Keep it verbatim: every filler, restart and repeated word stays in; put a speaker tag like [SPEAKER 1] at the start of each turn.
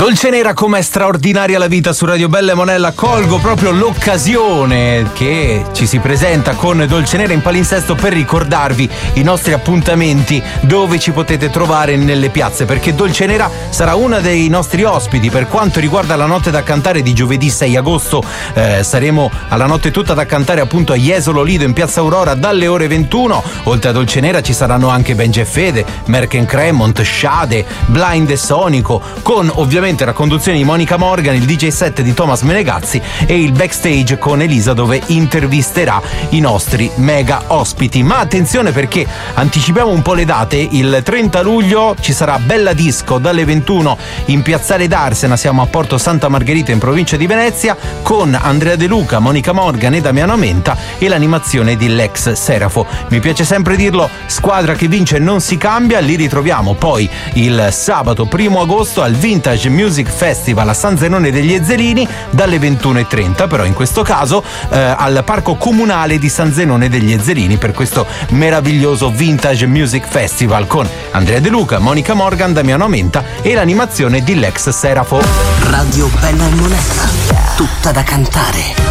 [SPEAKER 1] Dolce Nera, com'è straordinaria la vita su Radio Bella e Monella. Colgo proprio l'occasione che ci si presenta con Dolce Nera in palinsesto per ricordarvi i nostri appuntamenti dove ci potete trovare nelle piazze, perché Dolce Nera sarà una dei nostri ospiti per quanto riguarda la notte da cantare di giovedì sei agosto. Eh, saremo alla notte tutta da cantare appunto a Jesolo Lido in piazza Aurora dalle ore ventuno. Oltre a Dolce Nera ci saranno anche Benji e Fede, Merken Cremont, Shade, Blind e Sonico, con ovviamente la conduzione di Monica Morgan, il D J set di Thomas Menegazzi e il backstage con Elisa, dove intervisterà i nostri mega ospiti. Ma attenzione, perché anticipiamo un po' le date. Il trenta luglio ci sarà Bella Disco dalle ventuno in piazzale d'Arsena, siamo a Porto Santa Margherita in provincia di Venezia, con Andrea De Luca, Monica Morgan e Damiano Amenta e l'animazione di Lex Serafo. Mi piace sempre dirlo, squadra che vince non si cambia. Li ritroviamo poi il sabato primo agosto al Vintage Music Festival a San Zenone degli Ezzelini dalle ventuno e trenta, però in questo caso eh, al Parco Comunale di San Zenone degli Ezzelini, per questo meraviglioso Vintage Music Festival con Andrea De Luca, Monica Morgan, Damiano Amenta e l'animazione di Lex Serafo.
[SPEAKER 2] Radio Bella e Monella, tutta da cantare.